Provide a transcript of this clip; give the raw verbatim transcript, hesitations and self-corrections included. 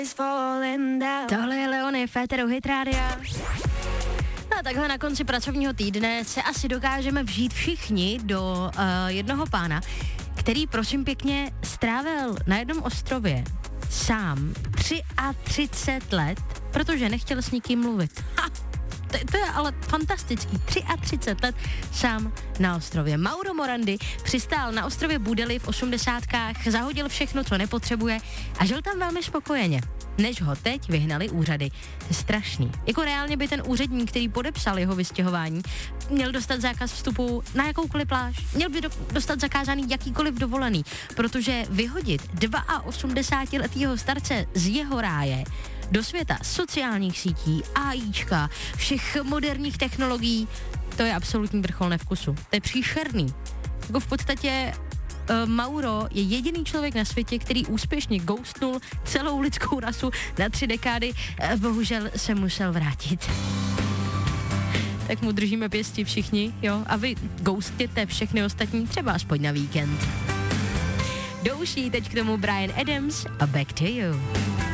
Tohle je Leony, Féteru Hit Rádia. No a takhle na konci pracovního týdne se asi dokážeme vžít všichni do uh, jednoho pána, který prosím pěkně strávil na jednom ostrově sám třicet tři let, protože nechtěl s nikým mluvit. Ha! To, to je ale fantastický. třicet tři let sám na ostrově. Mauro Morandi přistál na ostrově Budeli v osmdesátkách, zahodil všechno, co nepotřebuje a žil tam velmi spokojeně, než ho teď vyhnali úřady. To je strašný. Jako reálně by ten úředník, který podepsal jeho vystěhování, měl dostat zákaz vstupu na jakoukoliv pláž. Měl by do, dostat zakázaný jakýkoliv dovolený, protože vyhodit osmdesátiletého starce z jeho ráje do světa sociálních sítí, AIčka, všech moderních technologií, to je absolutní vrchol nevkusu. To je příšerný. Jako v podstatě uh, Mauro je jediný člověk na světě, který úspěšně ghostnul celou lidskou rasu na tři dekády. Uh, bohužel se musel vrátit. Tak mu držíme pěsti všichni, jo? A vy ghostěte všechny ostatní třeba aspoň na víkend. Douší teď k tomu Bryan Adams a Back to You.